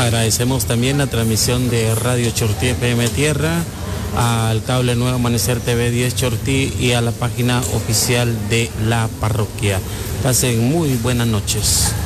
Agradecemos también la transmisión de Radio Chortí FM Tierra, al cable Nuevo Amanecer TV 10 Chortí y a la página oficial de la parroquia. Pasen muy buenas noches.